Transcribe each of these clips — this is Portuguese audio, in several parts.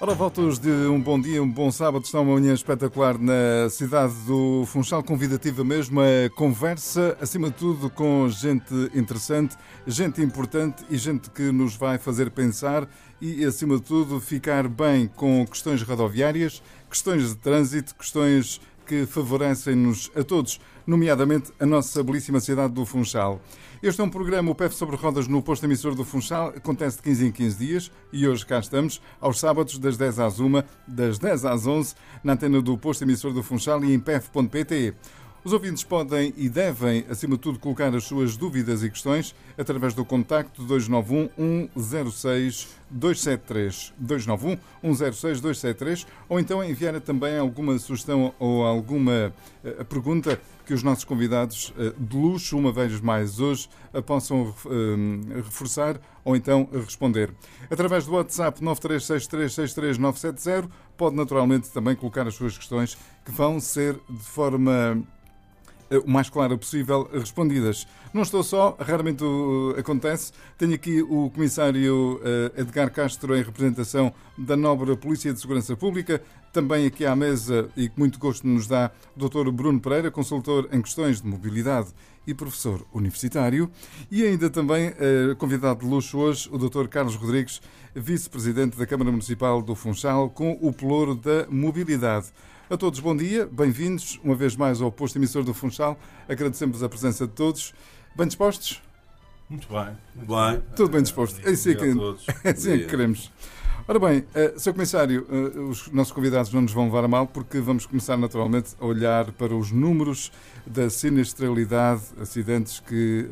Ora, votos de um bom dia, um bom sábado. Está uma manhã espetacular na cidade do Funchal, convidativa mesmo a conversa, acima de tudo com gente interessante, gente importante e gente que nos vai fazer pensar e, acima de tudo, ficar bem com questões rodoviárias, questões de trânsito, questões que favorecem-nos a todos, nomeadamente a nossa belíssima cidade do Funchal. Este é um programa, o PEF sobre rodas, no posto emissor do Funchal. Acontece de 15 em 15 dias e hoje cá estamos, aos sábados, das 10 às 1, das 10 às 11, na antena do posto emissor do Funchal e em pef.pt. Os ouvintes podem e devem, acima de tudo, colocar as suas dúvidas e questões através do contacto 291 106 273, 291 106 273, ou então enviar também alguma sugestão ou alguma pergunta que os nossos convidados de luxo, uma vez mais hoje, possam reforçar ou então responder. Através do WhatsApp 936363970, pode naturalmente também colocar as suas questões que vão ser de forma o mais clara possível respondidas. Não estou só, raramente acontece. Tenho aqui o comissário Edgar Castro em representação da nobre Polícia de Segurança Pública, também aqui à mesa e que muito gosto nos dá o Dr. Bruno Pereira, consultor em questões de mobilidade e professor universitário, e ainda também convidado de luxo hoje o Dr. Carlos Rodrigues, vice-presidente da Câmara Municipal do Funchal, com o pelouro da mobilidade. A todos, bom dia, bem-vindos uma vez mais ao posto emissor do Funchal. Agradecemos a presença de todos. Bem dispostos? Muito bem. Bem. Tudo bem disposto. É assim que queremos. Ora bem, Sr. Comissário, os nossos convidados não nos vão levar a mal porque vamos começar naturalmente a olhar para os números da sinistralidade, acidentes que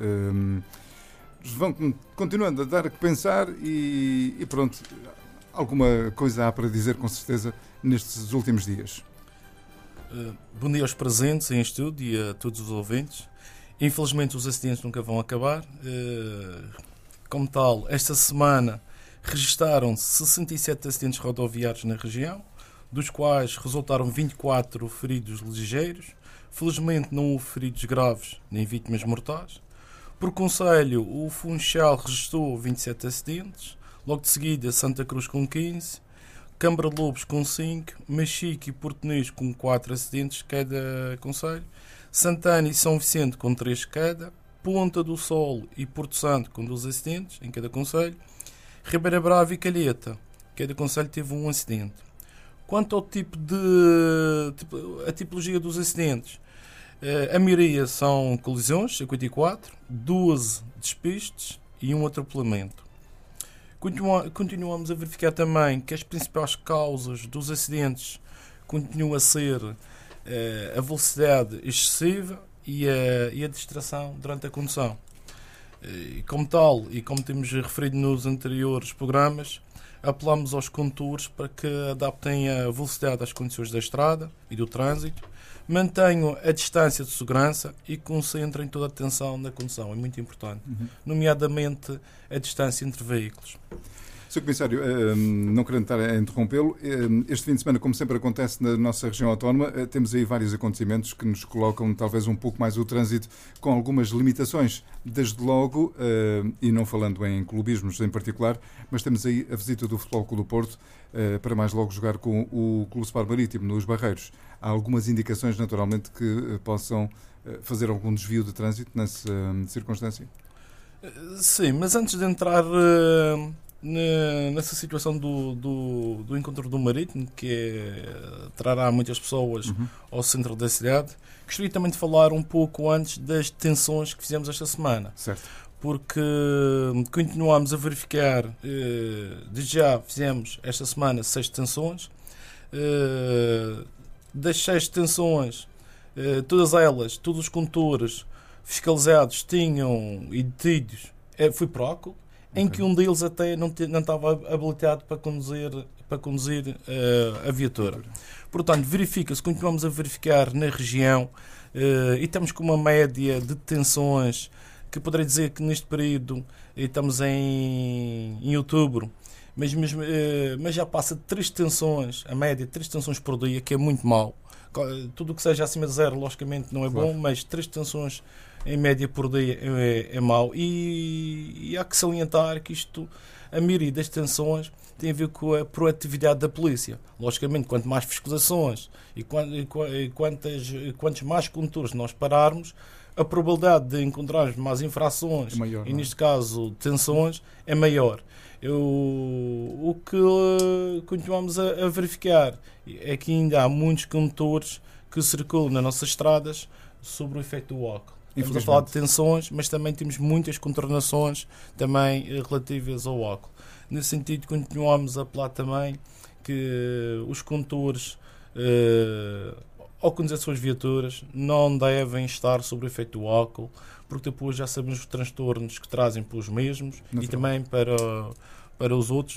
vão continuando a dar a que pensar e pronto, alguma coisa há para dizer com certeza nestes últimos dias. Bom dia aos presentes em estúdio e a todos os ouvintes. Infelizmente os acidentes nunca vão acabar. Como tal, esta semana registaram-se 67 acidentes rodoviários na região, dos quais resultaram 24 feridos ligeiros. Felizmente não houve feridos graves nem vítimas mortais. Por concelho, o Funchal registrou 27 acidentes, logo de seguida Santa Cruz com 15, Câmara de Lobos com 5, Machique e Portonês com 4 acidentes cada concelho, Santana e São Vicente com 3 cada, Ponta do Sol e Porto Santo com 2 acidentes em cada concelho, Ribeira Brava e Calheta, cada concelho teve um acidente. Quanto ao a tipologia dos acidentes, a maioria são colisões, 54, 12 despistes e um atropelamento. Continuamos a verificar também que as principais causas dos acidentes continuam a ser a velocidade excessiva e a distração durante a condução. Como tal, e como temos referido nos anteriores programas, apelamos aos condutores para que adaptem a velocidade às condições da estrada e do trânsito, mantenham a distância de segurança e concentrem toda a atenção na condução. É muito importante, nomeadamente a distância entre veículos. Sr. Comissário, não querendo estar a interrompê-lo, este fim de semana, como sempre acontece na nossa região autónoma, temos aí vários acontecimentos que nos colocam talvez um pouco mais o trânsito com algumas limitações. Desde logo, e não falando em clubismos em particular, mas temos aí a visita do Futebol Clube do Porto para mais logo jogar com o Clube Sport Marítimo nos Barreiros. Há algumas indicações, naturalmente, que possam fazer algum desvio de trânsito nessa circunstância? Sim, mas antes de entrar nessa situação do encontro do Marítimo, que trará muitas pessoas ao centro da cidade, gostaria também de falar um pouco antes das detenções que fizemos esta semana. Certo. Porque continuamos a verificar, desde já fizemos esta semana 6 detenções. Das 6 detenções, todas elas, todos os condutores fiscalizados tinham e detidos, foi próculo, em que um deles até não estava habilitado para conduzir a viatura. Portanto, continuamos a verificar na região e estamos com uma média de detenções que poderei dizer que neste período, estamos em outubro, mas já passa de 3 detenções, a média de 3 detenções por dia, que é muito mau. Tudo o que seja acima de 0, logicamente, não é bom, mas 3 detenções em média por dia é mau. E há que salientar que a maioria das detenções tem a ver com a proatividade da polícia. Logicamente, quanto mais fiscalizações e quantos mais condutores nós pararmos, a probabilidade de encontrarmos mais infrações, maior, e neste caso detenções, é maior. O que continuamos a verificar é que ainda há muitos condutores que circulam nas nossas estradas sobre o efeito do álcool. Estamos a falar de detenções, mas também temos muitas contornações também relativas ao álcool. Nesse sentido, continuamos a apelar também que os condutores ao conduzir as suas viaturas não devem estar sob o efeito do álcool, porque depois já sabemos os transtornos que trazem para os mesmos e também para os outros,